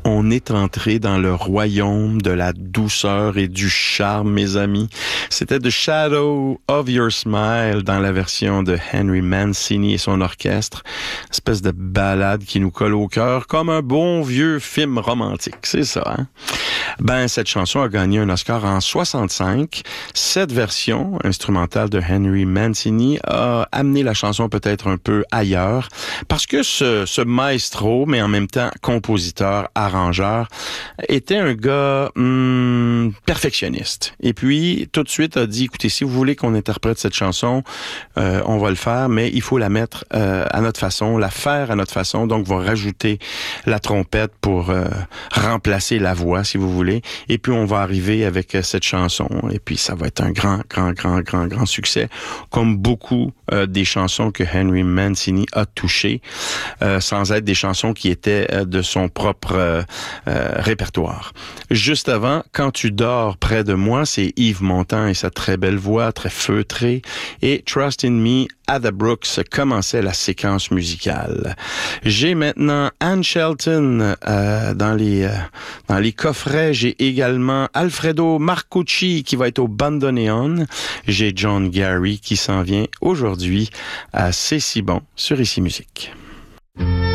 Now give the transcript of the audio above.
On est entré dans le royaume de la douceur et du charme, mes amis. C'était The Shadow of Your Smile dans la version de Henry Mancini et son orchestre. Espèce de ballade qui nous colle au cœur comme un bon vieux film romantique. C'est ça, hein? Ben, cette chanson a gagné un Oscar en 65. Cette version instrumentale de Henry Mancini a amené la chanson peut-être un peu ailleurs parce que ce maestro, mais en même temps compositeur, arrangeur, était un gars perfectionniste. Et puis, tout de suite a dit, écoutez, si vous voulez qu'on interprète cette chanson, on va le faire, mais il faut la mettre à notre façon, la faire à notre façon. Donc, on va rajouter la trompette pour remplacer la voix, si vous voulez. Et puis, on va arriver avec cette chanson. Et puis, ça va être un grand succès, comme beaucoup des chansons que Henry Mancini a touchées, sans être des chansons qui étaient de son propre répertoire. Juste avant, Quand tu dors près de moi, c'est Yves Montand et sa très belle voix, très feutrée. Et Trust in Me, Ada Brooks commençait la séquence musicale. J'ai maintenant Anne Shelton dans les coffrets. J'ai également Alfredo Marcucci qui va être au bandoneon. J'ai John Gary qui s'en vient aujourd'hui à C'est si bon sur Ici Musique.